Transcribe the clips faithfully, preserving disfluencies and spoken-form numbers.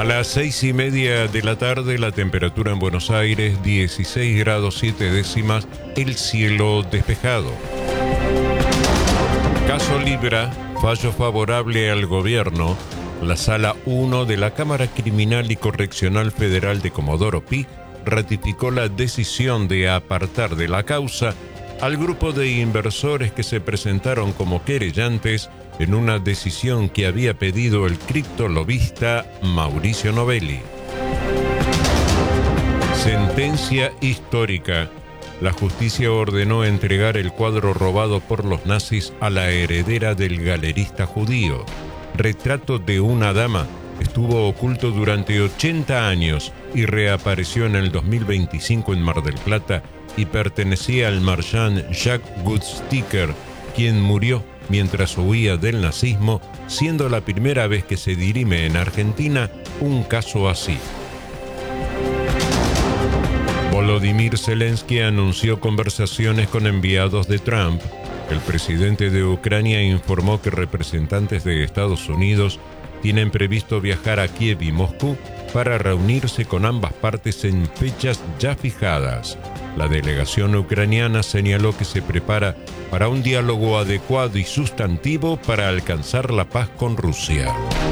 A las seis y media de la tarde, la temperatura en Buenos Aires, dieciséis grados siete décimas, el cielo despejado. Caso Libra, fallo favorable al gobierno. La Sala uno de la Cámara Criminal y Correccional Federal de Comodoro Pi ratificó la decisión de apartar de la causa al grupo de inversores que se presentaron como querellantes en una decisión que había pedido el criptolobista Mauricio Novelli. Sentencia histórica. La justicia ordenó entregar el cuadro robado por los nazis a la heredera del galerista judío. Retrato de una dama estuvo oculto durante ochenta años y reapareció en el dos mil veinticinco en Mar del Plata y pertenecía al marchand Jacques Gutsticker, quien murió mientras huía del nazismo, siendo la primera vez que se dirime en Argentina un caso así. Volodymyr Zelensky anunció conversaciones con enviados de Trump. El presidente de Ucrania informó que representantes de Estados Unidos tienen previsto viajar a Kiev y Moscú para reunirse con ambas partes en fechas ya fijadas. La delegación ucraniana señaló que se prepara para un diálogo adecuado y sustantivo para alcanzar la paz con Rusia.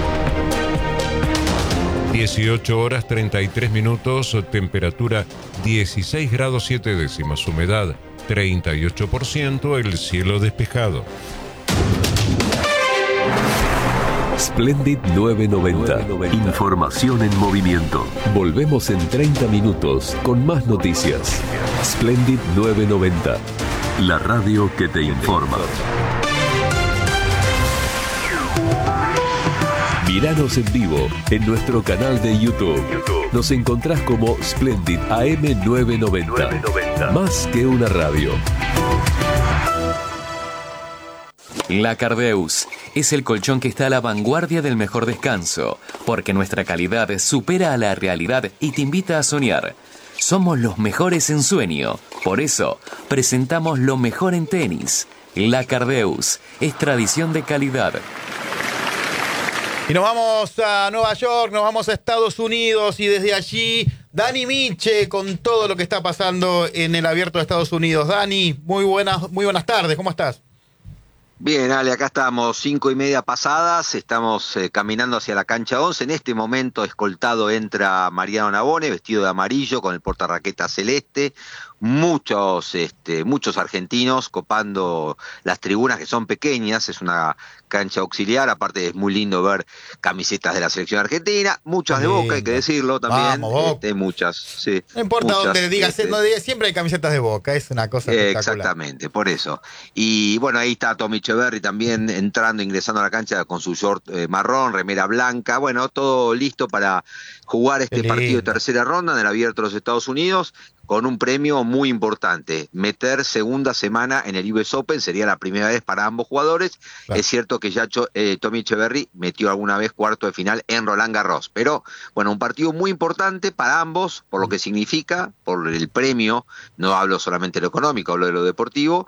dieciocho horas treinta y tres minutos, temperatura dieciséis grados siete décimas, humedad treinta y ocho por ciento, el cielo despejado. Splendid novecientos noventa. Información en movimiento. Volvemos en treinta minutos con más noticias. Splendid novecientos noventa. La radio que te informa. Míranos en vivo en nuestro canal de YouTube. Nos encontrás como Splendid A M novecientos noventa. Más que una radio. La Cardeus es el colchón que está a la vanguardia del mejor descanso, porque nuestra calidad supera a la realidad y te invita a soñar. Somos los mejores en sueño, por eso presentamos lo mejor en tenis. La Cardeus es tradición de calidad. Y nos vamos a Nueva York, nos vamos a Estados Unidos y desde allí Dani Miche con todo lo que está pasando en el Abierto de Estados Unidos. Dani, muy buenas, muy buenas tardes, ¿cómo estás? Bien, Ale, acá estamos, cinco y media pasadas, estamos eh, caminando hacia la cancha once. En este momento, escoltado, entra Mariano Navone, vestido de amarillo, con el portarraqueta celeste. Muchos, este, muchos argentinos copando las tribunas, que son pequeñas, es una cancha auxiliar, aparte es muy lindo ver camisetas de la selección argentina, muchas de Boca, hay que decirlo también. Vamos, Boca. Este, muchas, sí. No importa muchas, dónde digas, este, no digas, siempre hay camisetas de Boca, es una cosa eh, espectacular. Exactamente, por eso. Y bueno, ahí está Tommy Echeverry también entrando, ingresando a la cancha con su short eh, marrón, remera blanca, bueno, todo listo para jugar este partido de tercera ronda en el Abierto de los Estados Unidos, con un premio muy importante. Meter segunda semana en el U S Open sería la primera vez para ambos jugadores. Claro. Es cierto que ya eh, Tommy Echeverry metió alguna vez cuarto de final en Roland Garros, pero bueno, un partido muy importante para ambos, por lo que significa, por el premio, no hablo solamente de lo económico, hablo de lo deportivo.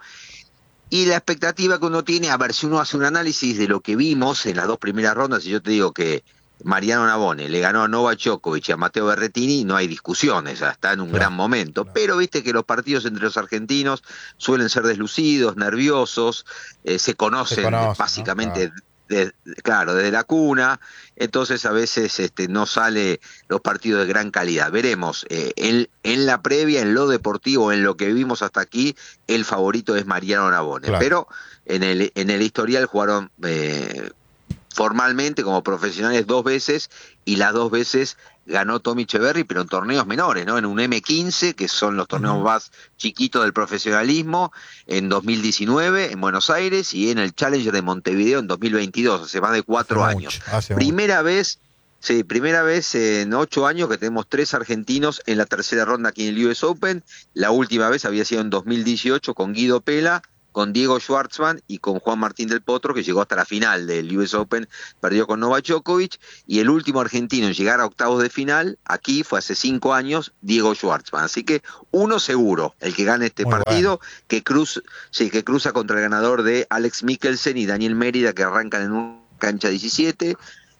Y la expectativa que uno tiene, a ver, si uno hace un análisis de lo que vimos en las dos primeras rondas, y yo te digo que Mariano Navone le ganó a Novak Djokovic y a Matteo Berrettini, no hay discusiones, está en un claro, gran momento, claro. Pero viste que los partidos entre los argentinos suelen ser deslucidos, nerviosos, eh, se conocen, se conocen básicamente, ¿no? Claro. De, claro, desde la cuna, entonces a veces este, no sale los partidos de gran calidad. Veremos, eh, en, en la previa, en lo deportivo, en lo que vimos hasta aquí, el favorito es Mariano Navone, claro. Pero en el, en el historial jugaron eh, formalmente como profesionales dos veces y las dos veces ganó Tommy Echeverry, pero en torneos menores, ¿no? En un eme quince, que son los torneos uh-huh. más chiquitos del profesionalismo, en dos mil diecinueve en Buenos Aires y en el Challenger de Montevideo en dos mil veintidós, hace más de cuatro hace años. Mucho, primera mucho. vez, sí, primera vez en ocho años que tenemos tres argentinos en la tercera ronda aquí en el U S Open. La última vez había sido en dos mil dieciocho con Guido Pella, con Diego Schwartzman y con Juan Martín del Potro, que llegó hasta la final del U S Open, perdió con Novak Djokovic, y el último argentino en llegar a octavos de final, aquí fue hace cinco años, Diego Schwartzman. Así que uno seguro, el que gane este Muy partido, bueno. que, cruz, sí, que cruza contra el ganador de Alex Mikkelsen y Daniel Mérida, que arrancan en una cancha diecisiete.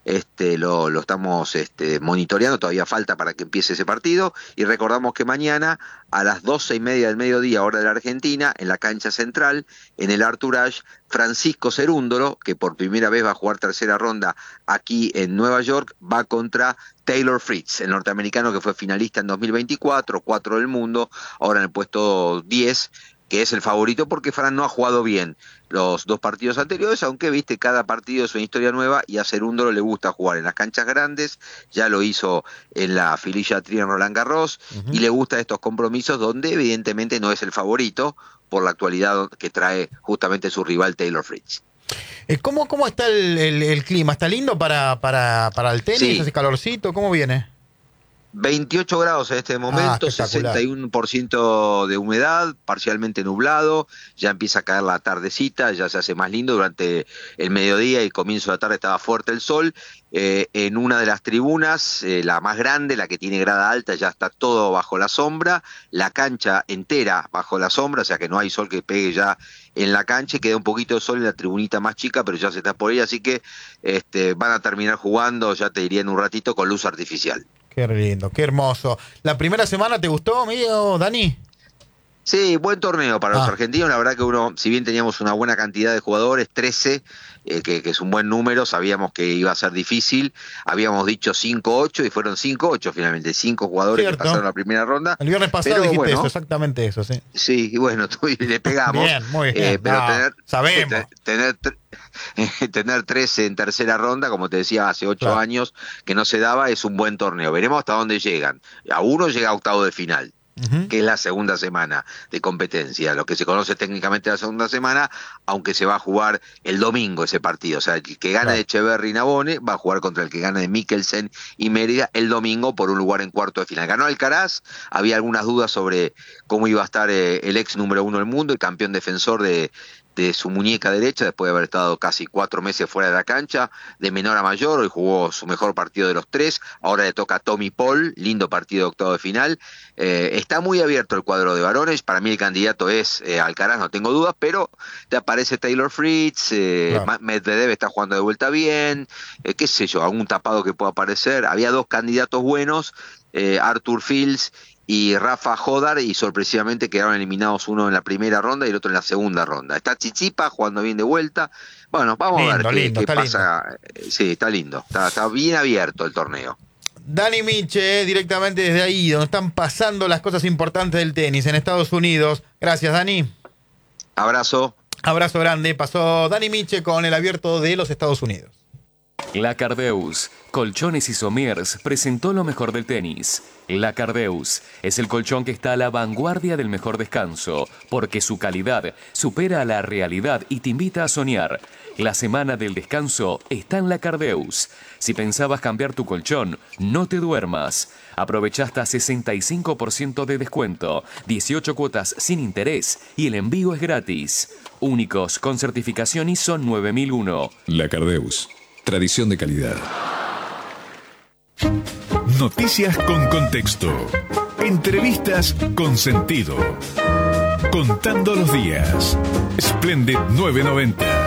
Este, lo, lo estamos este, monitoreando, todavía falta para que empiece ese partido, y recordamos que mañana a las doce y media del mediodía, hora de la Argentina, en la cancha central, en el Arthur Ashe, Francisco Cerúndolo, que por primera vez va a jugar tercera ronda aquí en Nueva York, va contra Taylor Fritz, el norteamericano que fue finalista en dos mil veinticuatro, cuatro del mundo, ahora en el puesto diez, que es el favorito porque Fran no ha jugado bien los dos partidos anteriores, aunque viste, cada partido es una historia nueva y a Cerúndolo le gusta jugar en las canchas grandes, ya lo hizo en la Felicia Tri en Roland Garros, uh-huh. y le gusta estos compromisos donde evidentemente no es el favorito por la actualidad que trae justamente su rival Taylor Fritz. ¿Cómo, cómo está el, el, el clima? ¿Está lindo para, para, para el tenis? Sí. ¿Hace calorcito? ¿Cómo viene? veintiocho grados en este momento, ah, sesenta y uno por ciento de humedad, parcialmente nublado, ya empieza a caer la tardecita, ya se hace más lindo. Durante el mediodía y comienzo de la tarde estaba fuerte el sol. Eh, en una de las tribunas, eh, la más grande, la que tiene grada alta, ya está todo bajo la sombra, la cancha entera bajo la sombra, o sea que no hay sol que pegue ya en la cancha, y queda un poquito de sol en la tribunita más chica, pero ya se está por ahí, así que este, van a terminar jugando, ya te diría en un ratito, con luz artificial. Qué lindo, qué hermoso. ¿La primera semana te gustó, amigo Dani? Sí, buen torneo para ah. los argentinos. La verdad que uno, si bien teníamos una buena cantidad de jugadores, trece, eh, que, que es un buen número, sabíamos que iba a ser difícil. Habíamos dicho cinco ocho y fueron cinco ocho finalmente. Cinco jugadores Cierto. que pasaron la primera ronda. El viernes pasado pero, dijiste bueno, eso, exactamente eso, sí. Sí, y bueno, tú, le pegamos. Bien, muy bien. Eh, pero no, tener, sabemos. Tener, tener trece en tercera ronda, como te decía, hace ocho claro. años que no se daba, es un buen torneo. Veremos hasta dónde llegan. A uno llega a octavo de final. Uh-huh. Que es la segunda semana de competencia, lo que se conoce técnicamente la segunda semana, aunque se va a jugar el domingo ese partido, o sea, el que gana claro. de Echeverry y Nabone va a jugar contra el que gana de Mikkelsen y Mérida el domingo por un lugar en cuarto de final. Ganó Alcaraz, había algunas dudas sobre cómo iba a estar eh, el ex número uno del mundo, el campeón defensor de de su muñeca derecha, después de haber estado casi cuatro meses fuera de la cancha, de menor a mayor. Hoy jugó su mejor partido de los tres, ahora le toca a Tommy Paul, lindo partido de octavo de final. Eh, está muy abierto el cuadro de varones, para mí el candidato es eh, Alcaraz, no tengo dudas, pero te aparece Taylor Fritz, eh, claro. Medvedev está jugando de vuelta bien, eh, qué sé yo, algún tapado que pueda aparecer. Había dos candidatos buenos, eh, Arthur Fields y Rafa Jodar, y sorpresivamente quedaron eliminados, uno en la primera ronda y el otro en la segunda ronda. Está Tsitsipas jugando bien de vuelta. Bueno, vamos lindo, a ver qué, lindo, qué pasa. Lindo. Sí, está lindo, está, está bien abierto el torneo. Dani Miche, directamente desde ahí, donde están pasando las cosas importantes del tenis en Estados Unidos. Gracias, Dani. Abrazo. Abrazo grande. Pasó Dani Miche con el abierto de los Estados Unidos. La Cardeus, Colchones y Somiers, presentó lo mejor del tenis. La Cardeus es el colchón que está a la vanguardia del mejor descanso, porque su calidad supera a la realidad y te invita a soñar. La semana del descanso está en La Cardeus. Si pensabas cambiar tu colchón, no te duermas. Aprovecha hasta sesenta y cinco por ciento de descuento, dieciocho cuotas sin interés y el envío es gratis. Únicos con certificación I S O nueve mil uno. La Cardeus. Tradición de calidad. Noticias con contexto. Entrevistas con sentido. Contando los días. Splendid novecientos noventa.